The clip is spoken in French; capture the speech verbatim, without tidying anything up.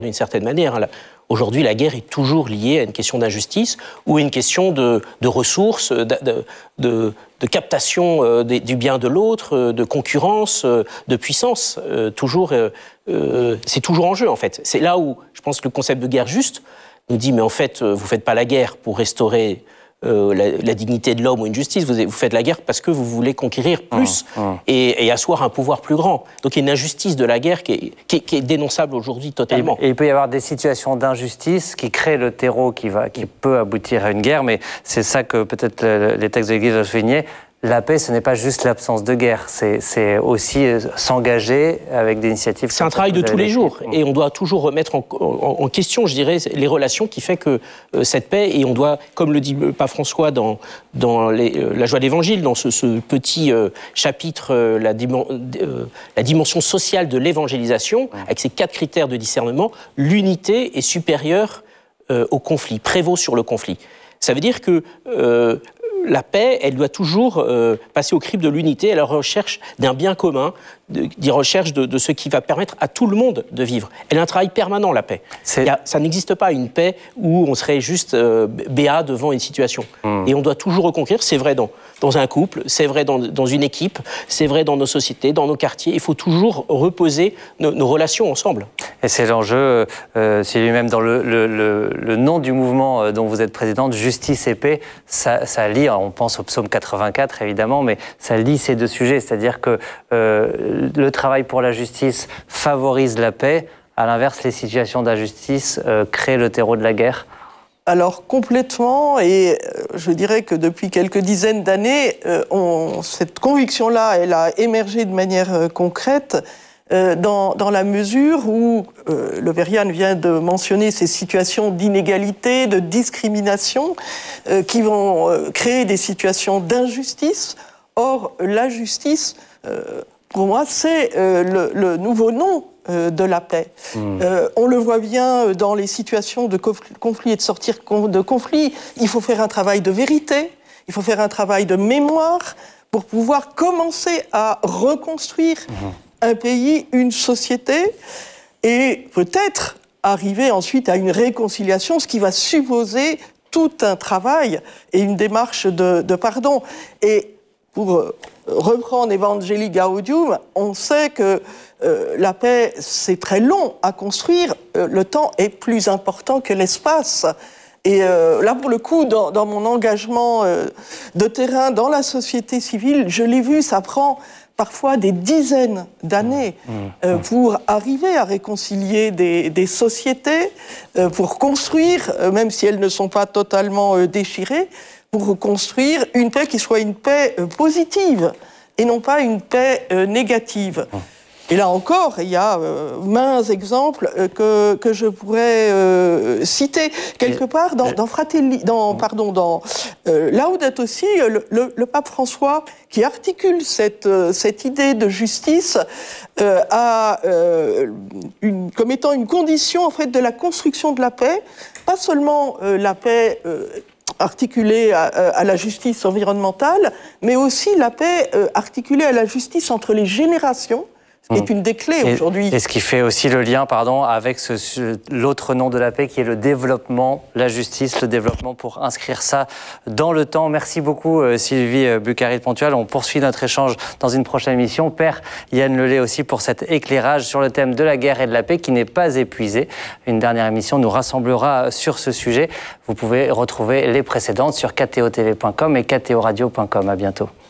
d'une certaine manière. Aujourd'hui, la guerre est toujours liée à une question d'injustice ou à une question de, de ressources, de, de, de, de captation euh, des, du bien de l'autre, euh, de concurrence, euh, de puissance. Euh, toujours, euh, euh, c'est toujours en jeu, en fait. C'est là où, je pense, que le concept de guerre juste nous dit, mais en fait, vous ne faites pas la guerre pour restaurer euh, la, la dignité de l'homme ou une justice, vous, vous faites la guerre parce que vous voulez conquérir plus mmh, mmh. Et, et asseoir un pouvoir plus grand. Donc il y a une injustice de la guerre qui est, qui est, qui est dénonçable aujourd'hui totalement. Et, et il peut y avoir des situations d'injustice qui créent le terreau qui, va, qui peut aboutir à une guerre, mais c'est ça que peut-être les textes de l'Église veulent souligner. La paix, ce n'est pas juste l'absence de guerre, c'est, c'est aussi s'engager avec des initiatives. C'est un travail de tous les jours, et on doit toujours remettre en, en, en question, je dirais, les relations qui fait que euh, cette paix, et on doit, comme le dit le pape François dans, dans les, euh, la joie de l'Évangile, dans ce, ce petit euh, chapitre, euh, la, dim- euh, la dimension sociale de l'évangélisation, mmh. avec ses quatre critères de discernement, l'unité est supérieure euh, au conflit, prévaut sur le conflit. Ça veut dire que euh, la paix, elle doit toujours euh, passer au crible de l'unité, à la recherche d'un bien commun, de, de recherche de, de ce qui va permettre à tout le monde de vivre. Elle est un travail permanent, la paix. Il y a, ça n'existe pas une paix où on serait juste euh, béat devant une situation. Mmh. Et on doit toujours reconquérir, c'est vrai dans, dans un couple, c'est vrai dans, dans une équipe, c'est vrai dans nos sociétés, dans nos quartiers. Il faut toujours reposer nos, nos relations ensemble. Et c'est l'enjeu, euh, c'est lui-même dans le, le, le, le nom du mouvement dont vous êtes présidente, Justice et Paix, ça, ça lie, on pense au psaume quatre-vingt-quatre évidemment, mais ça lie ces deux sujets, c'est-à-dire que euh, le travail pour la justice favorise la paix, à l'inverse, les situations d'injustice euh, créent le terreau de la guerre. Alors complètement, et je dirais que depuis quelques dizaines d'années, euh, on, cette conviction-là, elle a émergé de manière euh, concrète, euh, dans, dans la mesure où, euh, le Verian vient de mentionner ces situations d'inégalité, de discrimination, euh, qui vont euh, créer des situations d'injustice. Or, la justice, euh, pour moi, c'est euh, le, le nouveau nom de la paix. Mmh. Euh, on le voit bien dans les situations de conflit et de sortir de conflit. Il faut faire un travail de vérité, il faut faire un travail de mémoire pour pouvoir commencer à reconstruire mmh. un pays, une société, et peut-être arriver ensuite à une réconciliation, ce qui va supposer tout un travail et une démarche de, de pardon. Et pour reprendre Evangelii Gaudium, on sait que euh, la paix, c'est très long à construire. Euh, le temps est plus important que l'espace. Et euh, là, pour le coup, dans, dans mon engagement euh, de terrain dans la société civile, je l'ai vu, ça prend parfois des dizaines d'années mmh, mmh, euh, pour arriver à réconcilier des, des sociétés, euh, pour construire, euh, même si elles ne sont pas totalement euh, déchirées, pour construire une paix qui soit une paix euh, positive et non pas une paix euh, négative. Mmh. Et là encore, il y a euh, maints exemples euh, que, que je pourrais euh, citer. Quelque part, dans, dans Fratelli, dans, pardon, dans euh, Laudato Si, le, le, le pape François, qui articule cette, euh, cette idée de justice, euh, a, euh, une, comme étant une condition en fait, de la construction de la paix, pas seulement euh, la paix euh, articulée à, à la justice environnementale, mais aussi la paix euh, articulée à la justice entre les générations, qui est une des clés aujourd'hui. Et ce qui fait aussi le lien, pardon, avec ce, ce, l'autre nom de la paix qui est le développement, la justice, le développement pour inscrire ça dans le temps. Merci beaucoup Sylvie Buccarry-Pontual. On poursuit notre échange dans une prochaine émission. Père Yann Lelay aussi pour cet éclairage sur le thème de la guerre et de la paix qui n'est pas épuisé. Une dernière émission nous rassemblera sur ce sujet. Vous pouvez retrouver les précédentes sur k t o t v point com et k t o radio point com. À bientôt.